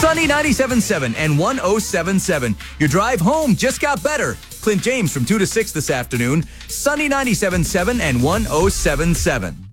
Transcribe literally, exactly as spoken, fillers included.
Sunny ninety-seven point seven and one oh seven point seven. Your drive home just got better. Clint James from two to six this afternoon. Sunny ninety-seven point seven and one oh seven point seven.